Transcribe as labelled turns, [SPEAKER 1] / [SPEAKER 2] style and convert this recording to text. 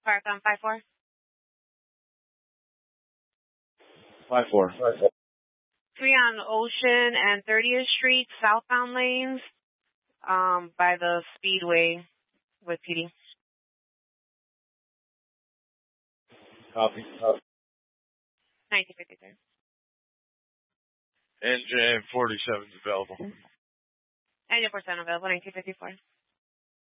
[SPEAKER 1] Park on 5-4.
[SPEAKER 2] 5-4.
[SPEAKER 1] 3 on Ocean and 30th Street, southbound lanes, by the Speedway with PD.
[SPEAKER 2] Copy.
[SPEAKER 1] 1953.
[SPEAKER 3] NJ 47 is available.
[SPEAKER 1] And your percent available, 1954.